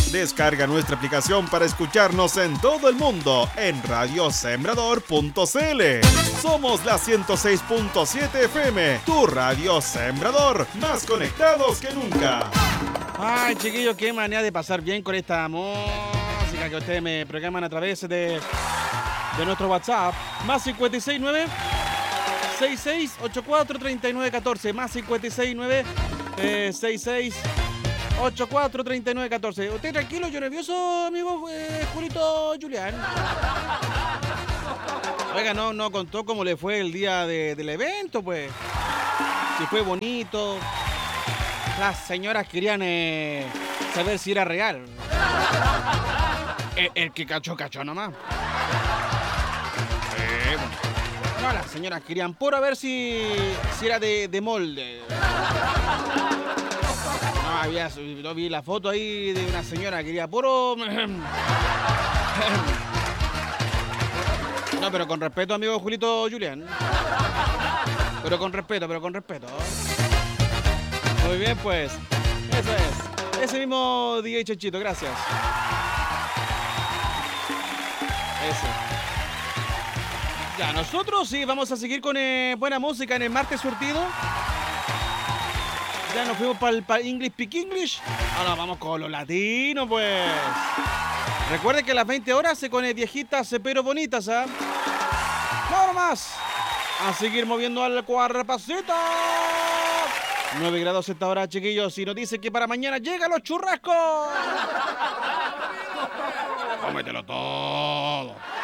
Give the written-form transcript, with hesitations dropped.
Descarga nuestra aplicación para escucharnos en todo el mundo en radiosembrador.cl. Somos la 106.7 FM, tu radio Sembrador, más conectados que nunca. Ay, chiquillos, qué manera de pasar bien con esta música que ustedes me programan a través de nuestro WhatsApp. Más 569 6684 3914. Más 569 6684 3914. ¿Usted tranquilo? ¿Yo nervioso, amigo Julito Julián? Oiga, no contó cómo le fue el día del evento, pues. Si fue bonito. Las señoras querían saber si era real. El que cachó nomás. No, las señoras querían por a ver si era de molde. No vi la foto ahí de una señora que quería puro. No, pero con respeto, amigo Julito Julián. Pero con respeto. Muy bien, pues. Eso es. Ese mismo DJ Chechito, gracias. Eso. Ya, nosotros sí vamos a seguir con buena música en el martes surtido. Ya nos fuimos para el English Speak English. Ahora vamos con los latinos, pues. Recuerden que a las 20 horas se con viejitas pero bonitas, ¿ah? No más. A seguir moviendo al cuarpacito. 9 grados esta hora, chiquillos. Y nos dicen que para mañana llegan los churrascos. Cómetelo todo.